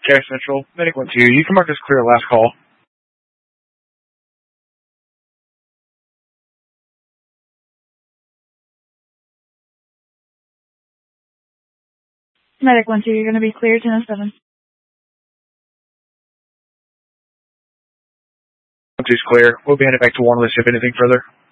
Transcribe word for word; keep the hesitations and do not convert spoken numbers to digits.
Cash Central, Medic one two. You can mark this clear at last call. Medic one two, you're going to be clear, ten oh seven. one two's clear. We'll be headed back to Warnerless if anything further.